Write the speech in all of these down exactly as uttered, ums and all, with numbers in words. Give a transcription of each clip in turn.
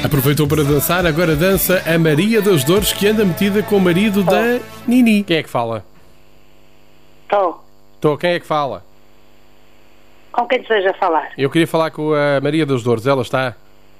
Aproveitou para dançar, agora dança a Maria das Dores, que anda metida com o marido oh. da Nini. Quem é que fala? Estou. Estou, quem é que fala? Com quem deseja falar? Eu queria falar com a Maria das Dores, ela está?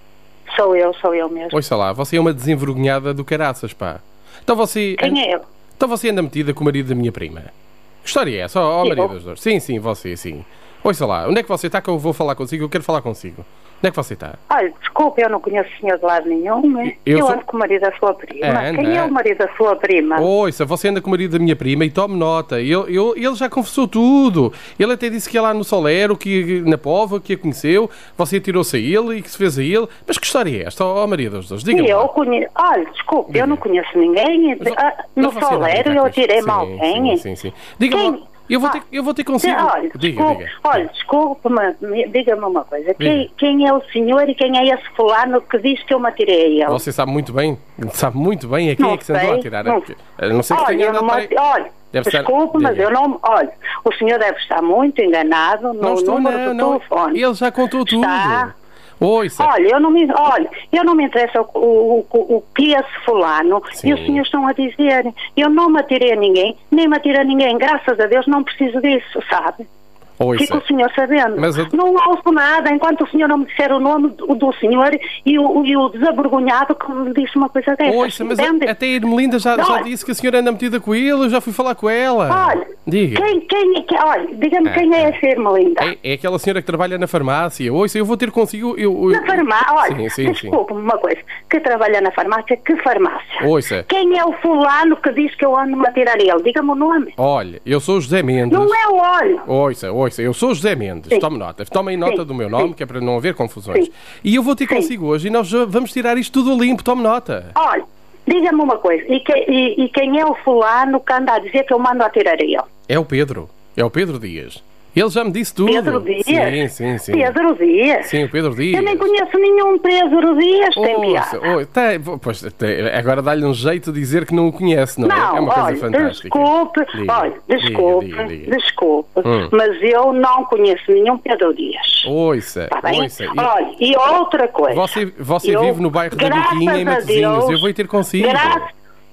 Sou eu, sou eu mesmo. Ouça lá, você é uma desenvergonhada do caraças, pá. Então você... Quem é eu? Então você anda metida com o marido da minha prima. Que história é essa? Ó, oh, Maria das Dores. Sim, sim, você, sim. Ouça lá, onde é que você está que eu vou falar consigo? Eu quero falar consigo. Onde é que você está? Olha, desculpe, eu não conheço o senhor de lado nenhum. Eu, eu sou... ando com o marido da sua prima. É, quem é o marido da sua prima? Ouça, você anda com o marido da minha prima e tome nota. Ele, ele, ele já confessou tudo. Ele até disse que ia lá no Solero, que na Póvoa, que a conheceu. Você tirou-se a ele e que se fez a ele. Mas que história é esta, ó oh, Maria dos Dores? Diga-me. Eu conheço... Olha, desculpe, Diga. eu não conheço ninguém. Mas, ah, no Solero eu tirei-me alguém. Sim, sim, sim. Diga-me... Eu vou, ter, eu vou ter consigo. Olha, diga, desculpe, diga. olha, desculpe, mas diga-me uma coisa. Quem, quem é o senhor e quem é esse fulano que diz que eu me atirei a ele? Você sabe muito bem, sabe muito bem a quem não é que se andou a tirar. Não, a não ser que olha, tenha não para... olha deve desculpe, estar... mas eu não... Olha, o senhor deve estar muito enganado no não estou, número não, do não. telefone. Ele já contou tudo. Está... Ouça. Olha, eu não me, olha, eu não me interessa o, o, o, o que esse fulano Sim. e os senhores estão a dizer. Eu não me atirei a ninguém, nem me atirei a ninguém. Graças a Deus não preciso disso, sabe? Ouça. Fica o senhor sabendo. Mas eu... Não ouço nada enquanto o senhor não me disser o nome do, do senhor e o, e o desavergonhado que me disse uma coisa dessa. Ouça, mas a, até a Irmelinda já, já disse que a senhora anda metida com ele, eu já fui falar com ela. Olha, diga. Quem, quem, quem, olha, diga-me ah, quem é essa Irmelinda. É, é aquela senhora que trabalha na farmácia. Ouça, eu vou ter consigo... Eu, eu... Na farmácia? Olha, sim, sim, desculpe-me uma coisa. Que trabalha na farmácia, que farmácia? Ouça. Quem é o fulano que diz que eu ando-me a tirar ele? Diga-me o nome. Olha, eu sou o José Mendes. Não é o olho. Ouça, ouça, eu sou o José Mendes. Sim. Tome nota. Tomem nota Sim. do meu nome, Sim. que é para não haver confusões. Sim. E eu vou ter Sim. consigo hoje e nós vamos tirar isto tudo limpo. Tome nota. Olha, diga-me uma coisa. E, que, e, e quem é o fulano que anda a dizer que eu mando a tirar ele? É o Pedro. É o Pedro Dias. Ele já me disse tudo. Pedro Dias? Sim, sim, sim. Pedro Dias? Sim, o Pedro Dias. Eu nem conheço nenhum Pedro Dias, tem Ouça, piada. oh, tá, pois, tá, agora dá-lhe um jeito de dizer que não o conhece, não, não é? É uma coisa olha, fantástica. Desculpe, diga, olha, desculpe, diga, diga, diga. desculpe, hum. mas eu não conheço nenhum Pedro Dias. Ouça, tá bem? ouça. Olha, e outra coisa. Você, você eu, vive no bairro da Biquinha, em Matosinhos, eu vou ter consigo. Graças,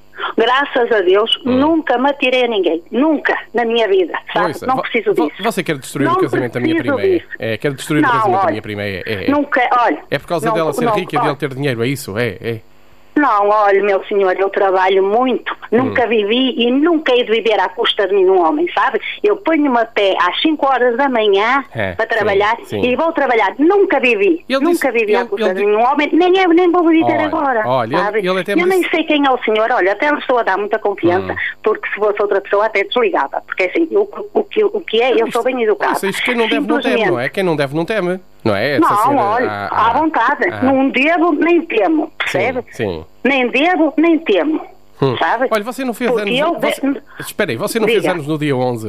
graças a Deus, hum. nunca me atirei a ninguém. Nunca, na minha vida, sabe? Ouça, não preciso disso. Você quer destruir não o casamento da minha prima, é? É, quer destruir não, o casamento olha, da minha prima, é? É, é. Nunca, olha. É por causa não, dela ser não, rica e olha, dele ter dinheiro, é isso? É, é. Não, olha, meu senhor, eu trabalho muito, nunca hum. vivi e nunca hei de viver à custa de nenhum homem, sabe? Eu ponho-me a pé às cinco horas da manhã é, para trabalhar sim, sim. e vou trabalhar. Nunca vivi, ele nunca disse, vivi ele, à custa ele, de nenhum homem, nem, é, nem vou viver olha, agora, olha, sabe? Ele, ele até eu me nem disse... sei quem é o senhor, olha, até me estou a dar muita confiança, hum. porque se fosse outra pessoa até desligava, porque assim, o, o, que, o que é, eu sou bem educado. Isso, quem não deve não teme, não é? Quem não deve não teme, não é? Não, ser, olha, ah, à ah, vontade, ah, não devo nem temo, percebe? Sim, sim. Nem devo, nem temo, hum. sabe? Olha, você não fez porque anos... Eu... Você... Espera aí, você não Diga. fez anos no dia onze?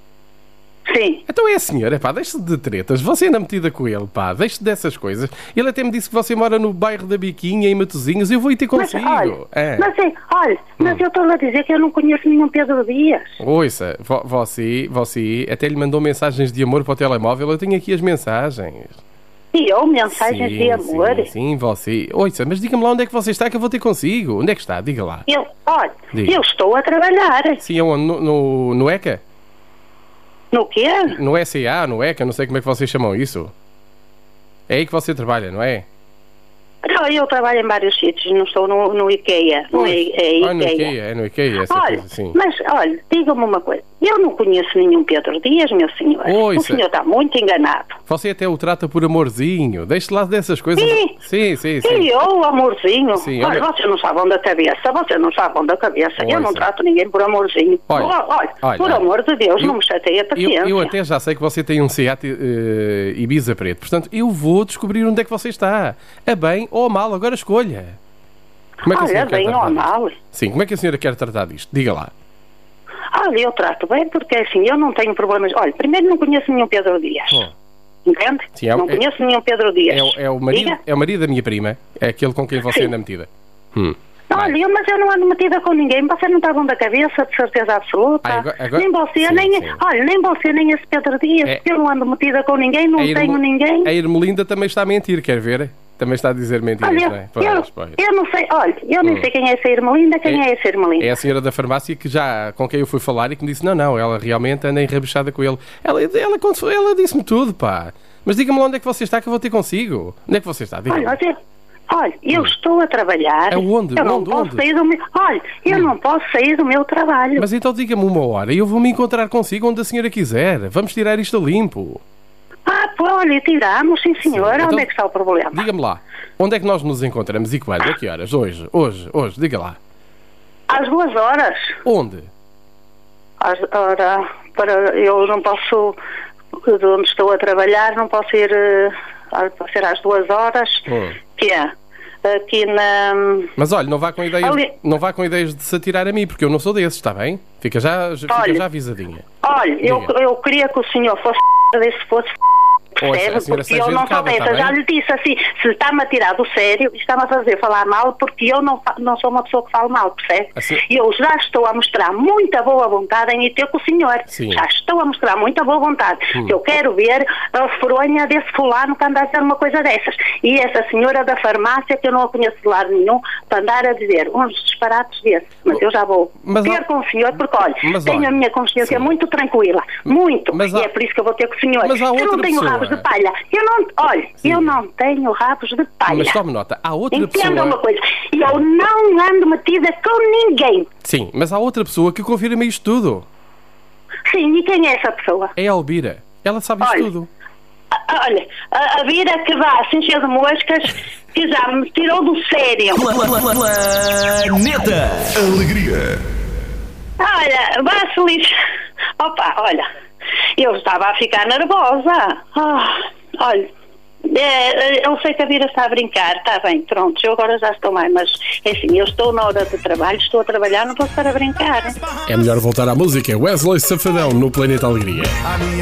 Sim. Então é a senhora, pá, deixe-se de tretas. Você anda metida com ele, pá, deixe dessas coisas. Ele até me disse que você mora no bairro da Biquinha, em Matosinhos, eu vou ir ter consigo. Mas, olha, é. mas, olha, mas hum. eu estou a dizer que eu não conheço nenhum Pedro Dias. Ouça, vo você, você até lhe mandou mensagens de amor para o telemóvel, eu tenho aqui as mensagens. E eu, mensagens sim, de amor? Sim, sim, você. Ouça, mas diga-me lá onde é que você está que eu vou ter consigo. Onde é que está? Diga lá. Eu, olha, diga. eu estou a trabalhar. Sim, onde? No, no, no ECA? No quê? No S A, no ECA, não sei como é que vocês chamam isso. É aí que você trabalha, não é? Não, eu trabalho em vários sítios, não estou no, no IKEA. No pois. é, ah, no IKEA, é no IKEA, essa olha, coisa assim. Mas, olha, diga-me uma coisa. Eu não conheço nenhum Pedro Dias, meu senhor. Ouça. O senhor está muito enganado. Você até o trata por amorzinho. Deixe lá dessas coisas. Sim, sim, sim. sim. E eu, amorzinho. Sim, olha, olha... você não sabe onde a cabeça, você não sabe onde a cabeça. Ouça. Eu não trato ninguém por amorzinho. Olha, olha, olha por olha, amor de Deus, eu, não me chateia a paciência. Eu, eu até já sei que você tem um Seat uh, Ibiza preto. Portanto, eu vou descobrir onde é que você está. A bem ou a mal, agora escolha. Como é que olha, a bem ou a mal. Sim, como é que a senhora quer tratar disto? Diga lá. Olha, eu trato bem porque assim, eu não tenho problemas. Olha, primeiro não conheço nenhum Pedro Dias. Oh. Entende? Sim, é, não é, conheço nenhum Pedro Dias. É, é, o marido, é o marido da minha prima. É aquele com quem você sim. anda metida. Hum. Olha, eu, mas eu não ando metida com ninguém. Você não está bom da cabeça, de certeza absoluta. Ah, agora, agora... Nem você, sim, nem... Sim. Olha, nem você, nem esse Pedro Dias. É... Eu não ando metida com ninguém, não a tenho Irmo... ninguém. A Irmelinda também está a mentir, quer ver? Também está a dizer mentiras, olha, não é? Pois, eu, pois. eu não sei, olha, eu nem hum. sei quem é essa Irmelinda, quem é, é essa Irmelinda? É a senhora da farmácia que já, com quem eu fui falar e que me disse, não, não, ela realmente anda enrabixada com ele. Ela, ela, ela, ela disse-me tudo, pá. Mas diga-me lá onde é que você está que eu vou ter consigo. Onde é que você está? Diga-me. Olha, olha, eu hum. estou a trabalhar. Aonde? Eu não onde, posso onde? sair do meu... Olha, eu hum. não posso sair do meu trabalho. Mas então diga-me uma hora e eu vou me encontrar consigo onde a senhora quiser. Vamos tirar isto a limpo. Ah, pô, olha, tiramos, sim senhor. Sim. Então, onde é que está o problema? Diga-me lá, onde é que nós nos encontramos e quando? A que horas? Hoje, hoje, hoje, diga lá. Às duas horas. Onde? Às, ora, para, eu não posso, de onde estou a trabalhar, não posso ir, uh, pode ser às duas horas, hum. que é aqui na... Mas olha, não vá com ideias, ali... não vá com ideias de se atirar a mim, porque eu não sou desses, está bem? Fica já, fica olha, já avisadinha. Olha, eu, eu queria que o senhor fosse se fosse percebe? Ouça, porque eu não sou dessa, tá já lhe disse assim, se está-me a tirar do sério, está-me a fazer falar mal, porque eu não, não sou uma pessoa que fala mal, percebe? Assim... Eu já estou a mostrar muita boa vontade em ir ter com o senhor. Sim. Já estou a mostrar muita boa vontade. Hum. Eu quero ver a fronha desse fulano que anda a dizer uma coisa dessas. E essa senhora da farmácia, que eu não a conheço de lado nenhum, para andar a dizer uns disparates desses. Mas eu já vou mas, ter com o senhor, porque olha, mas, tenho olha, a minha consciência sim. muito tranquila, muito. Mas, e é por isso que eu vou ter com o senhor. Mas há outra eu não tenho pessoa. rabos de palha. Eu não, olha, sim. eu não tenho rabos de palha. Mas tome nota, há outra Entenda pessoa... uma coisa, eu não ando metida com ninguém. Sim, mas há outra pessoa que confirma isto tudo. Sim, e quem é essa pessoa? É a Elvira. Ela sabe isto olha, tudo. A, olha, a, a Vira que vá se encher de moscas, que já me tirou do sério. Planeta Alegria. Olha, vá-se lixo. Opa, olha, eu estava a ficar nervosa. Ah, olha, é, eu sei que a Vira está a brincar, está bem, pronto, eu agora já estou mais, mas é assim, eu estou na hora de trabalho, estou a trabalhar, não posso estar a brincar. É melhor voltar à música. Wesley Safadão no Planeta Alegria.